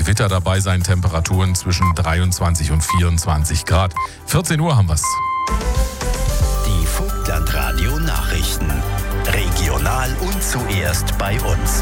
Gewitter dabei sein, Temperaturen zwischen 23 und 24 Grad. 14 Uhr haben wir's. Die Vogtlandradio Nachrichten. Regional und zuerst bei uns.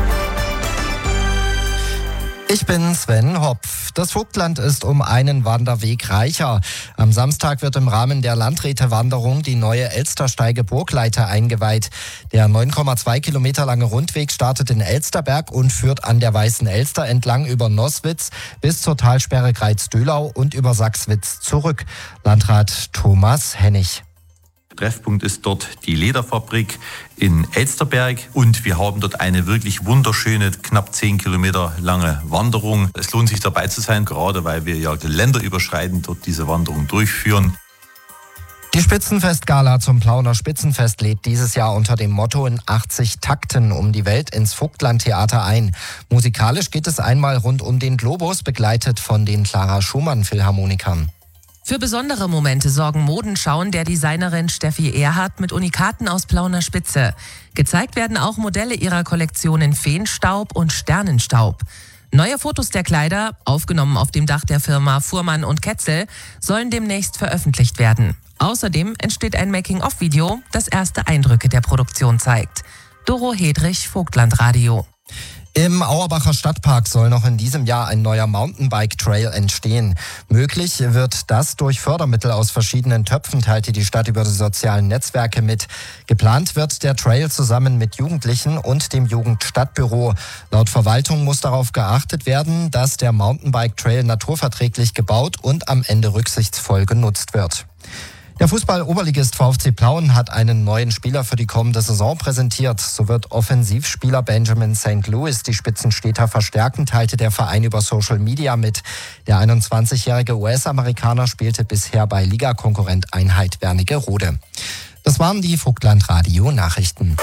Ich bin Sven Hopf. Das Vogtland ist um einen Wanderweg reicher. Am Samstag wird im Rahmen der Landrätewanderung die neue Elstersteige-Burgleiter eingeweiht. Der 9,2 Kilometer lange Rundweg startet in Elsterberg und führt an der Weißen Elster entlang über Noswitz bis zur Talsperre Greiz-Döhlau und über Sachswitz zurück. Landrat Thomas Hennig. Treffpunkt ist dort die Lederfabrik in Elsterberg und wir haben dort eine wirklich wunderschöne, knapp 10 Kilometer lange Wanderung. Es lohnt sich dabei zu sein, gerade weil wir ja länderüberschreitend dort diese Wanderung durchführen. Die Spitzenfestgala zum Plauener Spitzenfest lädt dieses Jahr unter dem Motto in 80 Takten um die Welt ins Vogtlandtheater ein. Musikalisch geht es einmal rund um den Globus, begleitet von den Clara Schumann Philharmonikern. Für besondere Momente sorgen Modenschauen der Designerin Steffi Erhardt mit Unikaten aus Plauener Spitze. Gezeigt werden auch Modelle ihrer Kollektion in Feenstaub und Sternenstaub. Neue Fotos der Kleider, aufgenommen auf dem Dach der Firma Fuhrmann und Ketzel, sollen demnächst veröffentlicht werden. Außerdem entsteht ein Making-of-Video, das erste Eindrücke der Produktion zeigt. Doro Hedrich, Vogtlandradio. Im Auerbacher Stadtpark soll noch in diesem Jahr ein neuer Mountainbike-Trail entstehen. Möglich wird das durch Fördermittel aus verschiedenen Töpfen, teilte die Stadt über die sozialen Netzwerke mit. Geplant wird der Trail zusammen mit Jugendlichen und dem Jugendstadtbüro. Laut Verwaltung muss darauf geachtet werden, dass der Mountainbike-Trail naturverträglich gebaut und am Ende rücksichtsvoll genutzt wird. Der Fußball-Oberligist VfC Plauen hat einen neuen Spieler für die kommende Saison präsentiert. So wird Offensivspieler Benjamin St. Louis die Spitzenstädter verstärken, teilte der Verein über Social Media mit. Der 21-jährige US-Amerikaner spielte bisher bei Ligakonkurrent Einheit Wernigerode. Das waren die Vogtlandradio-Nachrichten.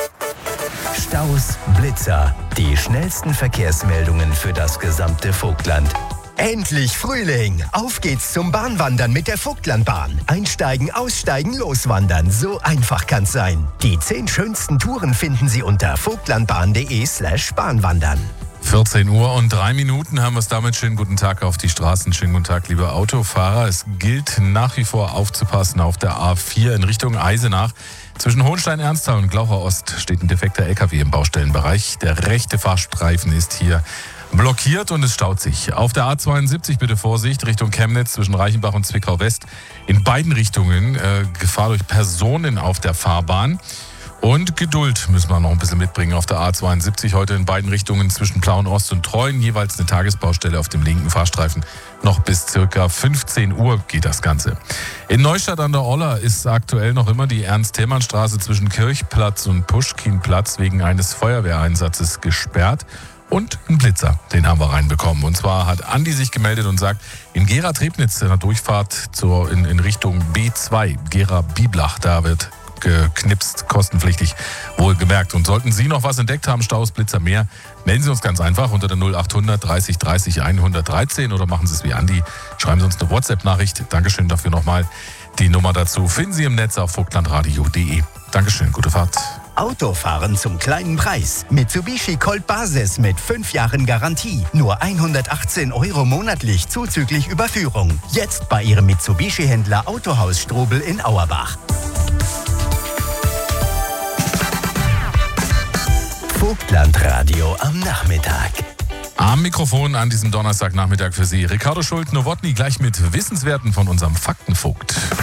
Staus, Blitzer, die schnellsten Verkehrsmeldungen für das gesamte Vogtland. Endlich Frühling! Auf geht's zum Bahnwandern mit der Vogtlandbahn. Einsteigen, aussteigen, loswandern. So einfach kann's sein. Die 10 schönsten Touren finden Sie unter vogtlandbahn.de/Bahnwandern. 14 Uhr und 3 Minuten haben wir es damit. Schönen guten Tag auf die Straßen. Schönen guten Tag, liebe Autofahrer. Es gilt nach wie vor aufzupassen auf der A4 in Richtung Eisenach. Zwischen Hohenstein-Ernsthal und Glaucher Ost steht ein defekter LKW im Baustellenbereich. Der rechte Fahrstreifen ist hier blockiert und es staut sich. Auf der A72 bitte Vorsicht, Richtung Chemnitz zwischen Reichenbach und Zwickau West. In beiden Richtungen Gefahr durch Personen auf der Fahrbahn. Und Geduld müssen wir noch ein bisschen mitbringen auf der A72. Heute in beiden Richtungen zwischen Plauen Ost und Treuen. Jeweils eine Tagesbaustelle auf dem linken Fahrstreifen. Noch bis circa 15 Uhr geht das Ganze. In Neustadt an der Olla ist aktuell noch immer die Ernst-Thälmann-Straße zwischen Kirchplatz und Puschkinplatz wegen eines Feuerwehreinsatzes gesperrt. Und ein Blitzer, den haben wir reinbekommen. Und zwar hat Andi sich gemeldet und sagt, in Gera-Trebnitz, in der Durchfahrt in Richtung B2, Gera-Biblach, da wird geknipst, kostenpflichtig, wohlgemerkt. Und sollten Sie noch was entdeckt haben, Staus, Blitzer, mehr, melden Sie uns ganz einfach unter der 0800 30 30 113 oder machen Sie es wie Andi, schreiben Sie uns eine WhatsApp-Nachricht. Dankeschön dafür nochmal. Die Nummer dazu finden Sie im Netz auf vogtlandradio.de. Dankeschön, gute Fahrt. Autofahren zum kleinen Preis. Mitsubishi Colt Basis mit 5 Jahren Garantie. Nur 118 € monatlich zuzüglich Überführung. Jetzt bei Ihrem Mitsubishi-Händler Autohaus Strobel in Auerbach. Vogtlandradio am Nachmittag. Am Mikrofon an diesem Donnerstagnachmittag für Sie Ricardo Schult-Nowotny, gleich mit Wissenswerten von unserem Faktenvogt.